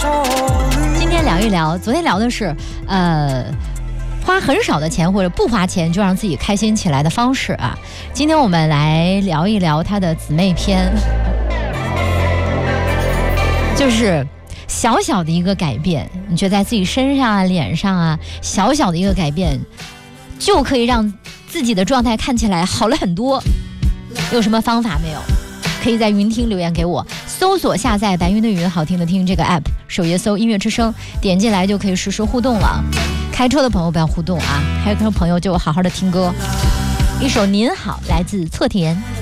今天聊一聊，昨天聊的是花很少的钱或者不花钱就让自己开心起来的方式啊。今天我们来聊一聊它的姊妹篇，就是小小的一个改变，你觉得在自己身上啊、脸上啊，小小的一个改变就可以让自己的状态看起来好了很多。有什么方法没有？可以在云听留言给我，搜索下载白云的云好听的听这个 app， 首页搜音乐之声，点进来就可以实时互动了。开车的朋友不要互动啊，开车的朋友就好好的听歌。一首您好来自侧田。